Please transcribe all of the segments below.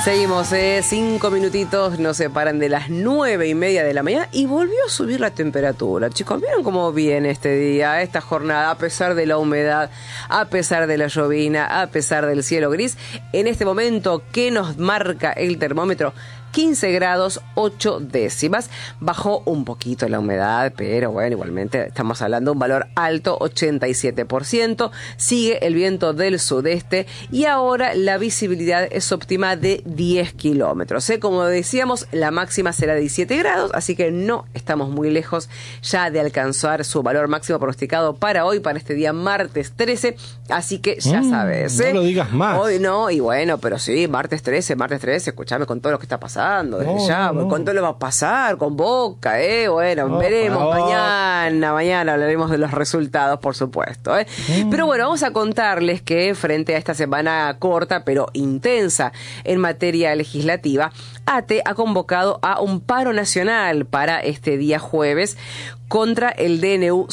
Seguimos, 5 minutitos nos separan de las 9:30 de la mañana y volvió a subir la temperatura. Chicos, ¿vieron cómo viene este día, esta jornada, a pesar de la humedad, a pesar de la llovina, a pesar del cielo gris? En este momento, ¿qué nos marca el termómetro? 15 grados 8 décimas. Bajó un poquito la humedad, pero bueno, igualmente estamos hablando de un valor alto, 87%. Sigue el viento del sudeste y ahora la visibilidad es óptima de 10 kilómetros. Como decíamos, la máxima será de 17 grados, así que no estamos muy lejos ya de alcanzar su valor máximo pronosticado para hoy, para este día martes 13. Así que ya sabes. No lo digas más. Hoy no, y bueno, pero sí, martes 13, escúchame con todo lo que está pasando. Desde ya, con todo lo que va a pasar, con Boca, bueno, veremos mañana hablaremos de los resultados, por supuesto. Pero bueno, vamos a contarles que frente a esta semana corta, pero intensa en materia legislativa, ATE ha convocado a un paro nacional para este día jueves contra el DNU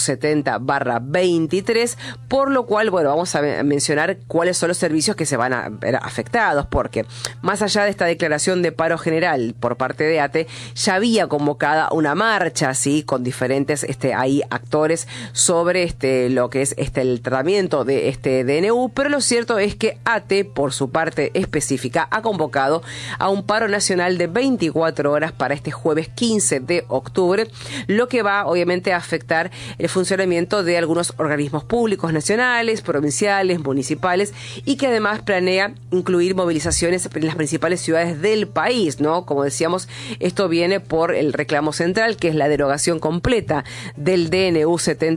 70/23, por lo cual, bueno, vamos a mencionar cuáles son los servicios que se van a ver afectados, porque más allá de esta declaración de paro general por parte de ATE, ya había convocada una marcha, ¿sí?, con diferentes ahí actores sobre lo que es el tratamiento de este DNU, pero lo cierto es que ATE, por su parte específica, ha convocado a un paro nacional de 24 horas para este jueves 15 de octubre, lo que va, obviamente, a afectar el funcionamiento de algunos organismos públicos nacionales, provinciales, municipales, y que además planea incluir movilizaciones en las principales ciudades del país, ¿no? Como decíamos, esto viene por el reclamo central, que es la derogación completa del DNU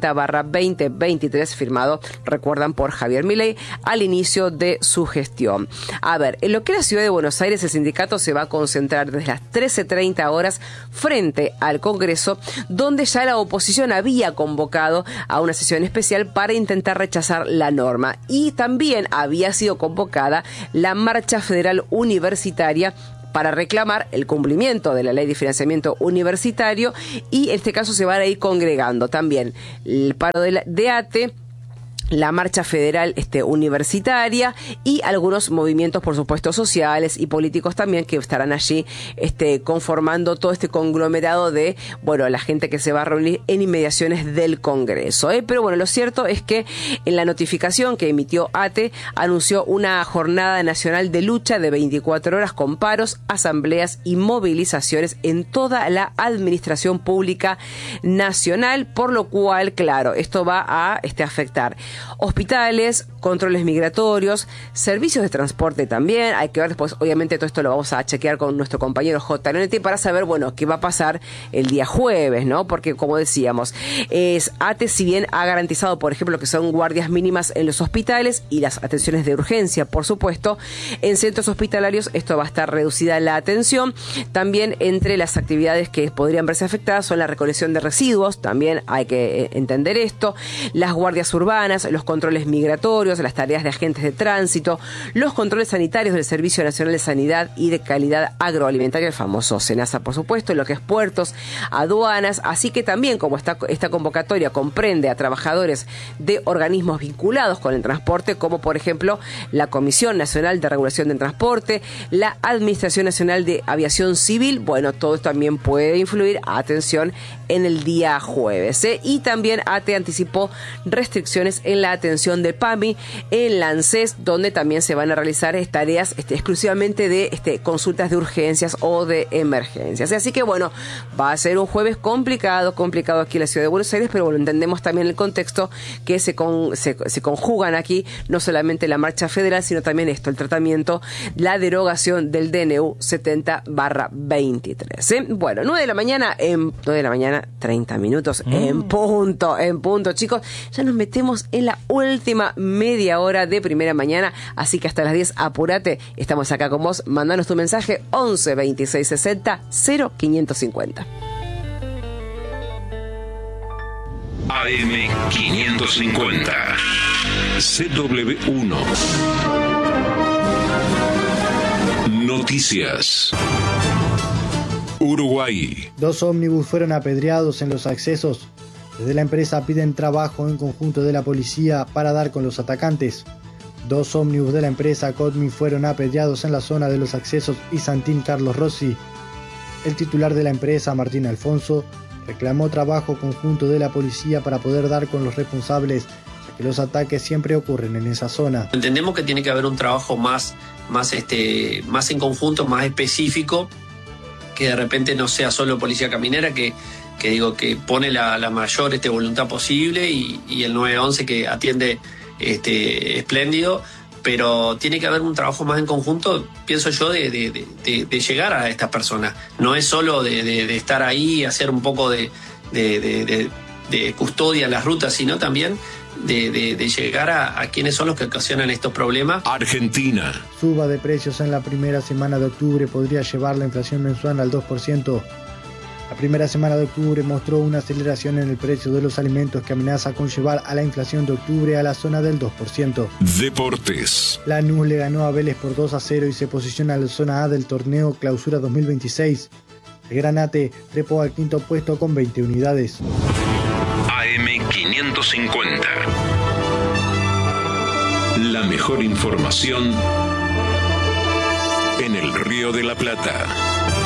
70/2023, firmado, recuerdan, por Javier Milei al inicio de su gestión. A ver, en lo que es la ciudad de Buenos Aires, el sindicato se va a concentrar desde las 13:30 horas frente al Congreso, donde ya la oposición había convocado a una sesión especial para intentar rechazar la norma, y también había sido convocada la Marcha Federal Universitaria para reclamar el cumplimiento de la Ley de Financiamiento Universitario, y en este caso se van a ir congregando también el paro de ATE, la marcha federal universitaria y algunos movimientos, por supuesto, sociales y políticos también, que estarán allí conformando todo este conglomerado de, bueno, la gente que se va a reunir en inmediaciones del Congreso. Pero bueno, lo cierto es que en la notificación que emitió ATE anunció una jornada nacional de lucha de 24 horas con paros, asambleas y movilizaciones en toda la administración pública nacional, por lo cual, claro, esto va a afectar hospitales, controles migratorios, servicios de transporte también. Hay que ver después, obviamente todo esto lo vamos a chequear con nuestro compañero JNT para saber, bueno, qué va a pasar el día jueves, ¿no? Porque, como decíamos, ATE, si bien ha garantizado, por ejemplo, que son guardias mínimas en los hospitales y las atenciones de urgencia, por supuesto, en centros hospitalarios esto va a estar reducida la atención. También entre las actividades que podrían verse afectadas son la recolección de residuos, también hay que entender esto, las guardias urbanas, los controles migratorios, las tareas de agentes de tránsito, los controles sanitarios del Servicio Nacional de Sanidad y de Calidad Agroalimentaria, el famoso SENASA, por supuesto, lo que es puertos, aduanas. Así que también, como esta convocatoria comprende a trabajadores de organismos vinculados con el transporte, como por ejemplo la Comisión Nacional de Regulación del Transporte, la Administración Nacional de Aviación Civil, bueno, todo esto también puede influir, atención, en el día jueves. Y también ATE anticipó restricciones en la atención de PAMI, en la ANSES, donde también se van a realizar tareas exclusivamente de consultas de urgencias o de emergencias. Así que bueno, va a ser un jueves complicado aquí en la ciudad de Buenos Aires, pero bueno, entendemos también el contexto que se conjugan aquí, no solamente la marcha federal, sino también el tratamiento, la derogación del DNU 70/23. Bueno, 9 de la mañana, 30 minutos, en punto, chicos. Ya nos metemos en la última media hora de Primera Mañana, así que hasta las 10, apúrate, estamos acá con vos. Mandanos tu mensaje 11 26 60 0550. AM 550 CW1 Noticias. Uruguay. 2 ómnibus fueron apedreados en los accesos. Desde la empresa piden trabajo en conjunto de la policía para dar con los atacantes. 2 ómnibus de la empresa Codmi fueron apedreados en la zona de los accesos y Santín Carlos Rossi. El titular de la empresa, Martín Alfonso, reclamó trabajo conjunto de la policía para poder dar con los responsables, ya que los ataques siempre ocurren en esa zona. Entendemos que tiene que haber un trabajo más en conjunto, más específico, que de repente no sea solo policía caminera, que pone la mayor voluntad posible y el 911 que atiende espléndido, pero tiene que haber un trabajo más en conjunto, pienso yo, de llegar a estas personas. No es solo de estar ahí, hacer un poco de custodia en las rutas, sino también de llegar a quienes son los que ocasionan estos problemas. Argentina. Suba de precios en la primera semana de octubre podría llevar la inflación mensual al 2%. La primera semana de octubre mostró una aceleración en el precio de los alimentos que amenaza con llevar a la inflación de octubre a la zona del 2%. Deportes. Lanús le ganó a Vélez por 2-0 y se posiciona en la zona A del torneo Clausura 2026. El Granate trepó al quinto puesto con 20 unidades. AM550. La mejor información en el Río de la Plata.